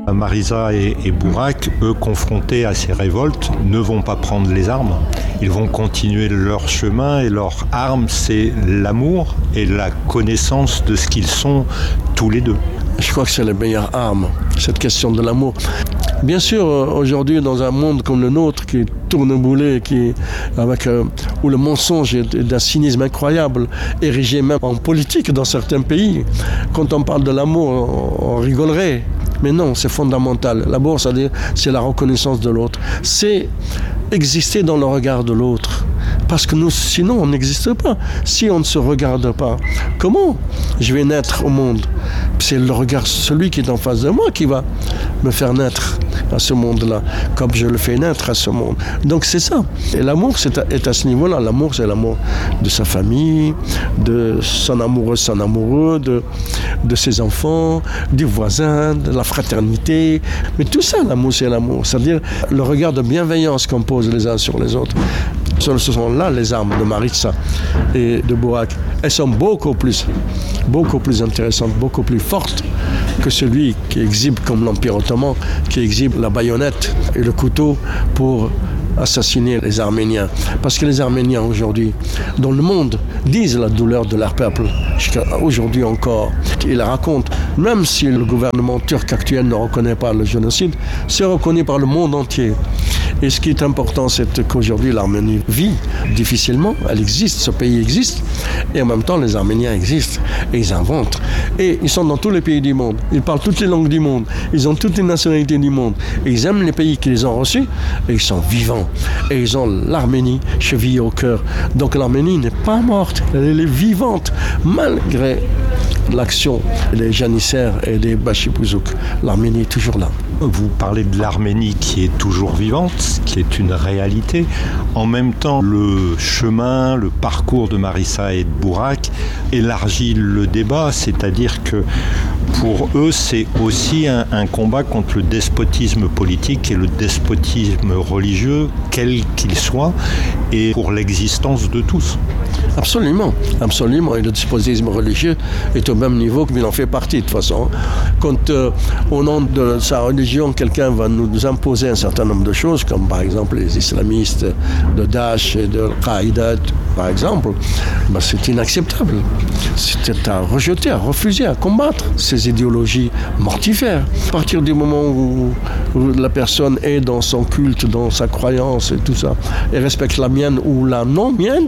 Marisa et Bourak, eux, confrontés à ces révoltes, ne vont pas prendre les armes. Ils vont continuer leur chemin et leur arme, c'est l'amour et la connaissance de ce qu'ils sont tous les deux. Je crois que c'est la meilleure arme, cette question de l'amour. Bien sûr, aujourd'hui, dans un monde comme le nôtre, qui tourne-boulet, où le mensonge est d'un cynisme incroyable, érigé même en politique dans certains pays, quand on parle de l'amour, on rigolerait. Mais non, c'est fondamental. L'amour, c'est la reconnaissance de l'autre. C'est exister dans le regard de l'autre. Parce que sinon, on n'existe pas. Si on ne se regarde pas, comment je vais naître au monde? C'est le regard, celui qui est en face de moi, qui va me faire naître à ce monde-là, comme je le fais naître à ce monde. Donc c'est ça. Et l'amour est à ce niveau-là. L'amour, c'est l'amour de sa famille, de son amoureux, de ses enfants, du voisin, de la fraternité. Mais tout ça, l'amour, c'est l'amour. C'est-à-dire le regard de bienveillance qu'on pose les uns sur les autres. Ce sont là les armes de Marisa et de Bourak. Elles sont beaucoup plus intéressantes, beaucoup plus fortes que celui qui exhibe, comme l'Empire ottoman, qui exhibe la baïonnette et le couteau pour assassiner les Arméniens. Parce que les Arméniens aujourd'hui, dans le monde, disent la douleur de leur peuple. Aujourd'hui encore, ils la racontent. Même si le gouvernement turc actuel ne reconnaît pas le génocide, c'est reconnu par le monde entier. Et ce qui est important, c'est qu'aujourd'hui, l'Arménie vit difficilement. Elle existe, ce pays existe. Et en même temps, les Arméniens existent. Et ils inventent. Et ils sont dans tous les pays du monde. Ils parlent toutes les langues du monde. Ils ont toutes les nationalités du monde. Et ils aiment les pays qui les ont reçus. Et ils sont vivants. Et ils ont l'Arménie chevillée au cœur. Donc l'Arménie n'est pas morte. Elle est vivante. Malgré l'action des janissaires et des bachipouzouk. L'Arménie est toujours là. Vous parlez de l'Arménie qui est toujours vivante, qui est une réalité. En même temps, le chemin, le parcours de Marisa et de Bourak élargit le débat, c'est-à-dire que pour eux, c'est aussi un combat contre le despotisme politique et le despotisme religieux, quel qu'il soit, et pour l'existence de tous. Absolument, absolument. Et le despotisme religieux est au même niveau qu'il en fait partie, de toute façon. Quand, au nom de sa religion, quelqu'un va nous imposer un certain nombre de choses, comme par exemple les islamistes de Daesh et de Al-Qaïda, par exemple, c'est inacceptable. C'est à rejeter, à refuser, à combattre ces idéologies mortifères. À partir du moment où la personne est dans son culte, dans sa croyance et tout ça, et respecte la mienne ou la non-mienne,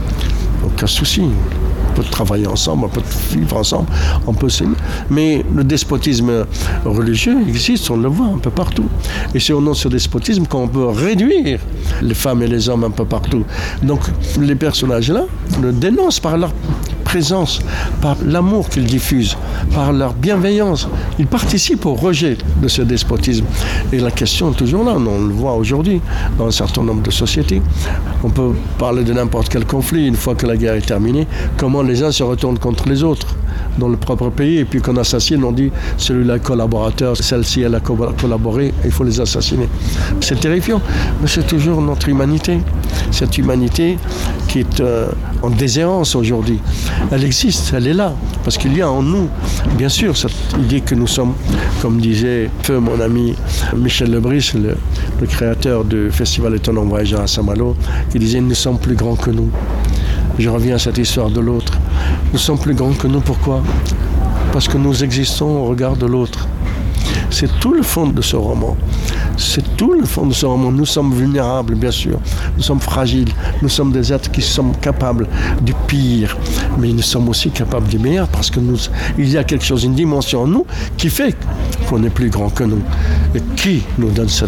aucun souci. On peut travailler ensemble, on peut vivre ensemble, on peut s'aimer. Mais le despotisme religieux existe, on le voit un peu partout. Et c'est au nom de ce despotisme qu'on peut réduire les femmes et les hommes un peu partout. Donc les personnages-là le dénoncent par leur présence, par l'amour qu'ils diffusent, par leur bienveillance. Ils participent au rejet de ce despotisme. Et la question est toujours là, on le voit aujourd'hui dans un certain nombre de sociétés. On peut parler de n'importe quel conflit, une fois que la guerre est terminée, comment les uns se retournent contre les autres dans le propre pays, et puis qu'on assassine, on dit celui-là est collaborateur, celle-ci elle a collaboré, il faut les assassiner. C'est terrifiant, mais c'est toujours notre humanité, cette humanité qui est en déshérence aujourd'hui. Elle existe, elle est là, parce qu'il y a en nous, bien sûr, cette idée que nous sommes, comme disait feu mon ami Michel Lebris, le créateur du Festival Étonnant Voyageur à Saint-Malo, qui disait « Nous sommes plus grands que nous ». Je reviens à cette histoire de l'autre. Nous sommes plus grands que nous, pourquoi ? Parce que nous existons au regard de l'autre. C'est tout le fond de ce roman. C'est tout le fond de ce roman. Nous sommes vulnérables, bien sûr. Nous sommes fragiles. Nous sommes des êtres qui sommes capables du pire. Mais nous sommes aussi capables du meilleur parce que il y a quelque chose, une dimension en nous qui fait qu'on est plus grand que nous. Et qui nous donne cette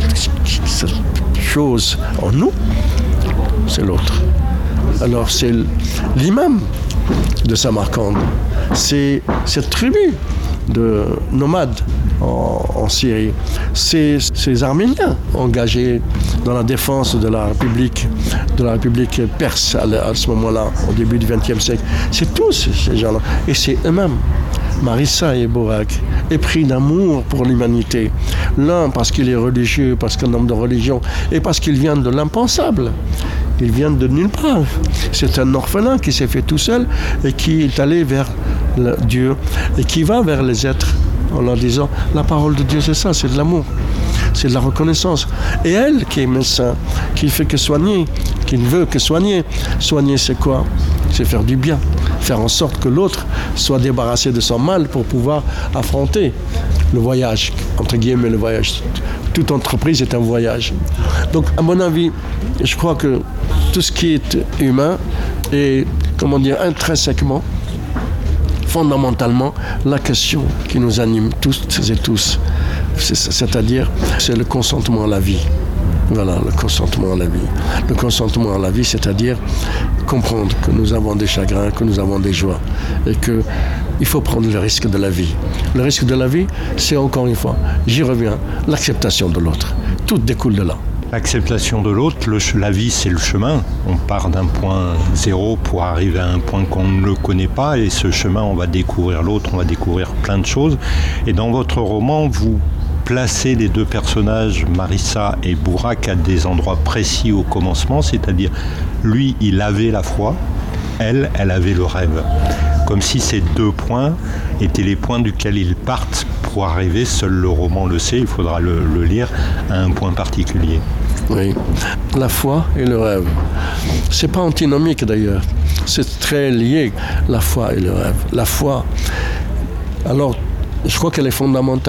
chose en nous ? C'est l'autre. Alors c'est l'imam de Samarcande. C'est cette tribu de nomades en Syrie. C'est ces Arméniens engagés dans la défense de la République perse à ce moment-là, au début du XXe siècle. C'est tous ces gens-là. Et c'est eux-mêmes. Marisa et Bourak, épris d'amour pour l'humanité. L'un parce qu'il est religieux, parce qu'il est un homme de religion, et parce qu'il vient de l'impensable. il vient de nulle part. C'est un orphelin qui s'est fait tout seul et qui est allé vers Dieu et qui va vers les êtres en leur disant la parole de Dieu c'est ça, c'est de l'amour, c'est de la reconnaissance. Et elle qui est médecin, qui ne fait que soigner, qui ne veut que soigner. Soigner c'est quoi? C'est faire du bien, faire en sorte que l'autre soit débarrassé de son mal pour pouvoir affronter le voyage, entre guillemets le voyage. Toute entreprise est un voyage. Donc à mon avis, je crois que tout ce qui est humain est, intrinsèquement, fondamentalement, la question qui nous anime toutes et tous, c'est-à-dire c'est le consentement à la vie. Voilà, le consentement à la vie. Le consentement à la vie, c'est-à-dire comprendre que nous avons des chagrins, que nous avons des joies et qu'il faut prendre le risque de la vie. Le risque de la vie, c'est encore une fois, j'y reviens, l'acceptation de l'autre. Tout découle de là. L'acceptation de l'autre, la vie c'est le chemin. On part d'un point zéro pour arriver à un point qu'on ne connaît pas et ce chemin, on va découvrir l'autre, on va découvrir plein de choses. Et dans votre roman, vous placez les deux personnages, Marissa et Bourak, à des endroits précis au commencement, c'est-à-dire lui, il avait la foi, elle avait le rêve. Comme si ces deux points étaient les points duquel ils partent pour arriver, seul le roman le sait, il faudra le lire, à un point particulier. Oui, la foi et le rêve. C'est pas antinomique d'ailleurs, c'est très lié, la foi et le rêve. La foi, alors, je crois qu'elle est fondamentale.